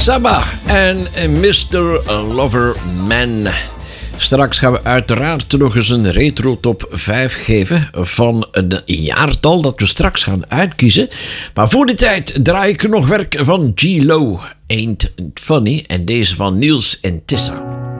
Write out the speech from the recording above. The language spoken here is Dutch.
Saba en Mr. Loverman. Straks gaan we uiteraard nog eens een retro top 5 geven van een jaartal dat we straks gaan uitkiezen. Maar voor die tijd draai ik nog werk van G-Lo, Ain't Funny, en deze van Niels en Tissa.